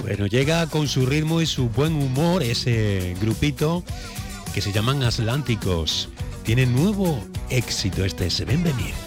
Bueno, llega con su ritmo y su buen humor ese grupito que se llaman Atlánticos. Tiene nuevo éxito, Se ven venir.